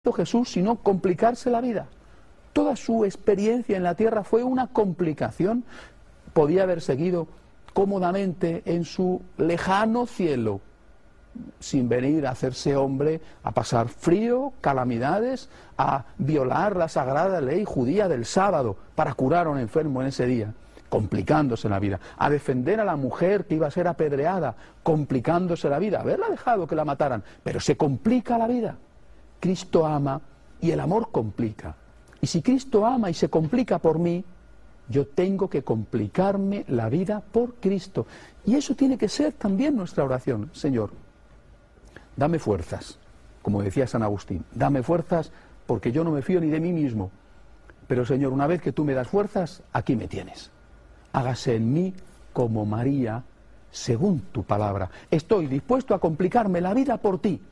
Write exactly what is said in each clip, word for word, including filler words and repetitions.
Jesús sino complicarse la vida. Toda su experiencia en la tierra fue una complicación. Podía haber seguido cómodamente en su lejano cielo, sin venir a hacerse hombre, a pasar frío, calamidades, a violar la sagrada ley judía del sábado para curar a un enfermo en ese día, complicándose la vida, a defender a la mujer que iba a ser apedreada, complicándose la vida, haberla dejado que la mataran, pero se complica la vida. Cristo ama y el amor complica. Y si Cristo ama y se complica por mí, yo tengo que complicarme la vida por Cristo. Y eso tiene que ser también nuestra oración. Señor, dame fuerzas, como decía San Agustín, dame fuerzas porque yo no me fío ni de mí mismo. Pero Señor, una vez que tú me das fuerzas, aquí me tienes. Hágase en mí como María, según tu palabra. Estoy dispuesto a complicarme la vida por ti.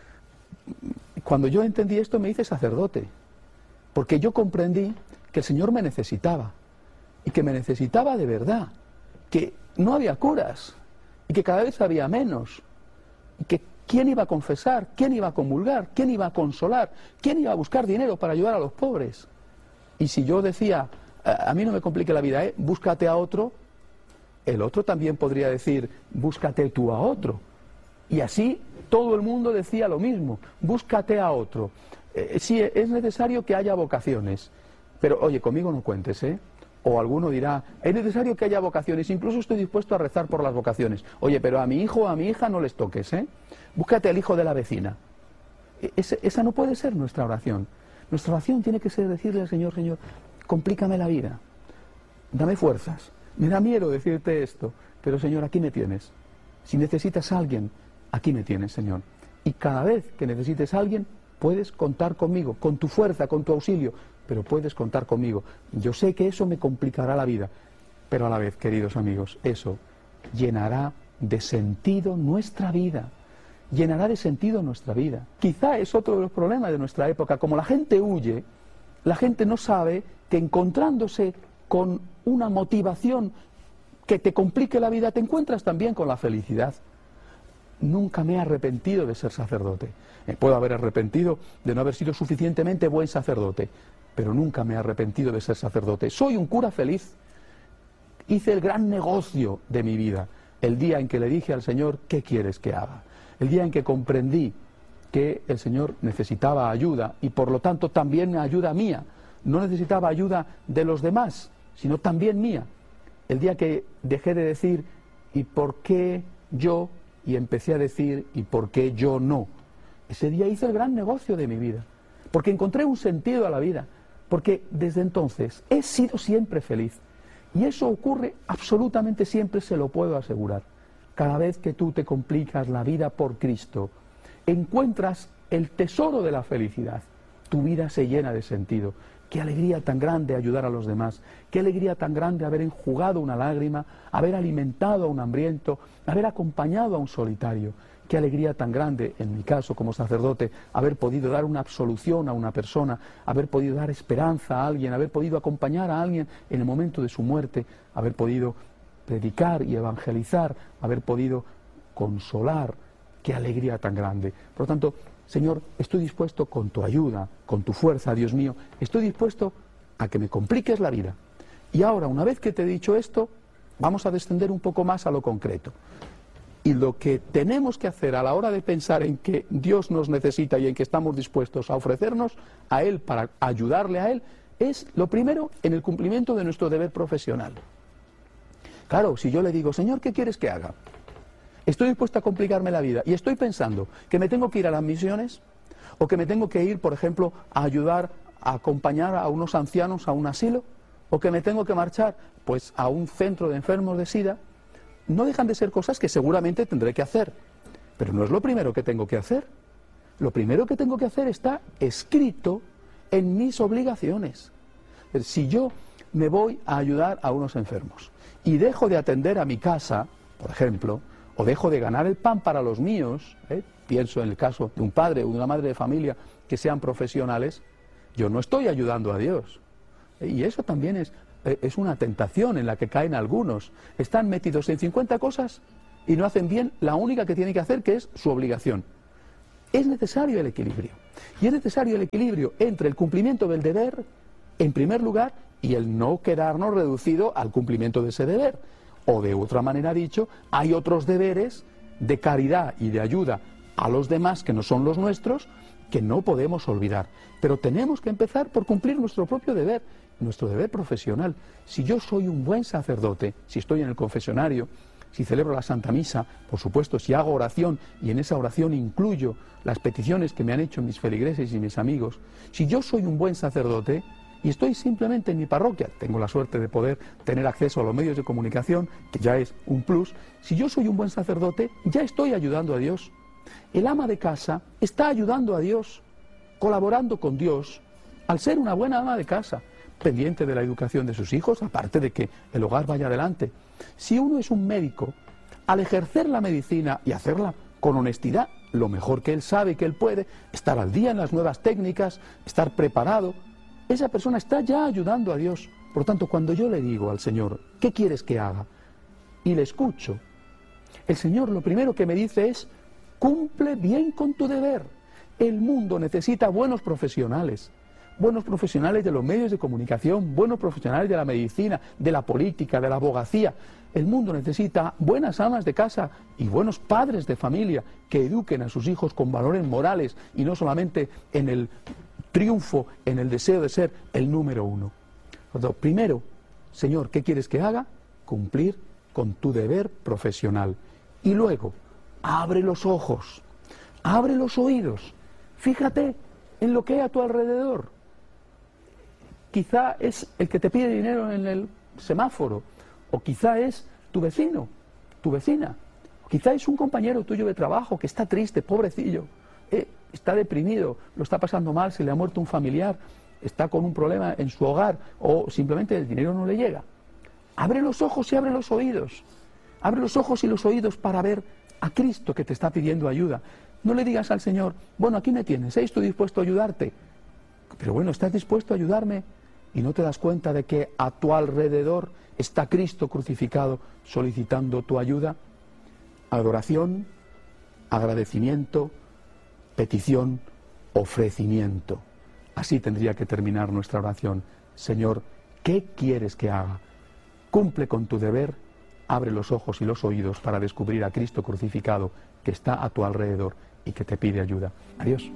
Cuando yo entendí esto me hice sacerdote, porque yo comprendí que el Señor me necesitaba, y que me necesitaba de verdad, que no había curas, y que cada vez había menos, y que quién iba a confesar, quién iba a comulgar, quién iba a consolar, quién iba a buscar dinero para ayudar a los pobres. Y si yo decía, a mí no me complique la vida, ¿eh? Búscate a otro, el otro también podría decir, búscate tú a otro. Y así todo el mundo decía lo mismo, búscate a otro. Eh, sí, es necesario que haya vocaciones, pero oye, conmigo no cuentes, ¿eh? O alguno dirá, es necesario que haya vocaciones, incluso estoy dispuesto a rezar por las vocaciones. Oye, pero a mi hijo o a mi hija no les toques, ¿eh? Búscate al hijo de la vecina. Esa, esa no puede ser nuestra oración. Nuestra oración tiene que ser decirle al Señor, Señor, complícame la vida, dame fuerzas. Me da miedo decirte esto, pero Señor, aquí me tienes. Si necesitas a alguien, aquí me tienes, Señor. Y cada vez que necesites a alguien, puedes contar conmigo, con tu fuerza, con tu auxilio, pero puedes contar conmigo. Yo sé que eso me complicará la vida, pero a la vez, queridos amigos, eso llenará de sentido nuestra vida. Llenará de sentido nuestra vida. Quizá es otro de los problemas de nuestra época. Como la gente huye, la gente no sabe que encontrándose con una motivación que te complique la vida, te encuentras también con la felicidad. Nunca me he arrepentido de ser sacerdote. Me puedo haber arrepentido de no haber sido suficientemente buen sacerdote, pero nunca me he arrepentido de ser sacerdote. Soy un cura feliz. Hice el gran negocio de mi vida el día en que le dije al Señor, ¿qué quieres que haga? El día en que comprendí que el Señor necesitaba ayuda y por lo tanto también ayuda mía. No necesitaba ayuda de los demás, sino también mía. El día que dejé de decir, ¿y por qué yo? Y empecé a decir, ¿y por qué yo no? Ese día hice el gran negocio de mi vida, porque encontré un sentido a la vida, porque desde entonces he sido siempre feliz. Y eso ocurre absolutamente siempre, se lo puedo asegurar. Cada vez que tú te complicas la vida por Cristo, encuentras el tesoro de la felicidad. Tu vida se llena de sentido. Qué alegría tan grande ayudar a los demás, qué alegría tan grande haber enjugado una lágrima, haber alimentado a un hambriento, haber acompañado a un solitario. Qué alegría tan grande, en mi caso como sacerdote, haber podido dar una absolución a una persona, haber podido dar esperanza a alguien, haber podido acompañar a alguien en el momento de su muerte, haber podido predicar y evangelizar, haber podido consolar. Qué alegría tan grande. Por lo tanto, Señor, estoy dispuesto con tu ayuda, con tu fuerza, Dios mío, estoy dispuesto a que me compliques la vida. Y ahora, una vez que te he dicho esto, vamos a descender un poco más a lo concreto. Y lo que tenemos que hacer a la hora de pensar en que Dios nos necesita y en que estamos dispuestos a ofrecernos a Él para ayudarle a Él, es lo primero en el cumplimiento de nuestro deber profesional. Claro, si yo le digo, Señor, ¿qué quieres que haga? Estoy dispuesto a complicarme la vida y estoy pensando que me tengo que ir a las misiones o que me tengo que ir, por ejemplo, a ayudar, a acompañar a unos ancianos a un asilo o que me tengo que marchar pues a un centro de enfermos de SIDA. No dejan de ser cosas que seguramente tendré que hacer, pero no es lo primero que tengo que hacer. Lo primero que tengo que hacer está escrito en mis obligaciones. Si yo me voy a ayudar a unos enfermos y dejo de atender a mi casa, por ejemplo, o dejo de ganar el pan para los míos, ¿eh? Pienso en el caso de un padre o de una madre de familia que sean profesionales, yo no estoy ayudando a Dios. ¿eh? Y eso también es, eh, es una tentación en la que caen algunos. Están metidos en cincuenta cosas y no hacen bien la única que tienen que hacer, que es su obligación. es necesario el equilibrio. Y es necesario el equilibrio entre el cumplimiento del deber, en primer lugar, y el no quedarnos reducido al cumplimiento de ese deber. O de otra manera dicho, hay otros deberes de caridad y de ayuda a los demás que no son los nuestros, que no podemos olvidar. Pero tenemos que empezar por cumplir nuestro propio deber, nuestro deber profesional. Si yo soy un buen sacerdote, si estoy en el confesionario, si celebro la Santa Misa, por supuesto, si hago oración y en esa oración incluyo las peticiones que me han hecho mis feligreses y mis amigos, si yo soy un buen sacerdote y estoy simplemente en mi parroquia, tengo la suerte de poder tener acceso a los medios de comunicación, que ya es un plus, si yo soy un buen sacerdote, ya estoy ayudando a Dios. El ama de casa está ayudando a Dios, colaborando con Dios, al ser una buena ama de casa, pendiente de la educación de sus hijos, aparte de que el hogar vaya adelante. Si uno es un médico, al ejercer la medicina y hacerla con honestidad, lo mejor que él sabe y que él puede, estar al día en las nuevas técnicas, estar preparado, esa persona está ya ayudando a Dios. Por lo tanto, cuando yo le digo al Señor, ¿qué quieres que haga? Y le escucho, el Señor lo primero que me dice es, cumple bien con tu deber. El mundo necesita buenos profesionales, buenos profesionales de los medios de comunicación, buenos profesionales de la medicina, de la política, de la abogacía. El mundo necesita buenas amas de casa y buenos padres de familia que eduquen a sus hijos con valores morales y no solamente en el triunfo, en el deseo de ser el número uno. Entonces, primero, Señor, ¿qué quieres que haga? Cumplir con tu deber profesional. Y luego, abre los ojos, abre los oídos, fíjate en lo que hay a tu alrededor. Quizá es el que te pide dinero en el semáforo, o quizá es tu vecino, tu vecina, o quizá es un compañero tuyo de trabajo que está triste, pobrecillo, eh, está deprimido, lo está pasando mal, se le ha muerto un familiar, está con un problema en su hogar, o simplemente el dinero no le llega. Abre los ojos y abre los oídos, abre los ojos y los oídos para ver a Cristo que te está pidiendo ayuda. No le digas al Señor, bueno, aquí me tienes, ¿eh? Estoy dispuesto a ayudarte. Pero bueno, ¿estás dispuesto a ayudarme? Y no te das cuenta de que a tu alrededor está Cristo crucificado solicitando tu ayuda. Adoración, agradecimiento, petición, ofrecimiento. Así tendría que terminar nuestra oración. Señor, ¿qué quieres que haga? Cumple con tu deber, abre los ojos y los oídos para descubrir a Cristo crucificado que está a tu alrededor y que te pide ayuda. Adiós.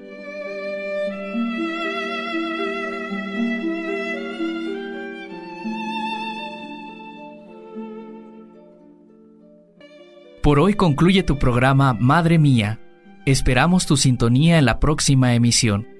Por hoy concluye tu programa Madre Mía. Esperamos tu sintonía en la próxima emisión.